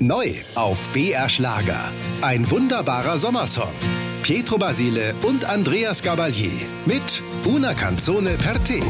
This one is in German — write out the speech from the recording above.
Neu auf BR Schlager. Ein wunderbarer Sommersong. Pietro Basile und Andreas Gabalier mit Una canzone per te.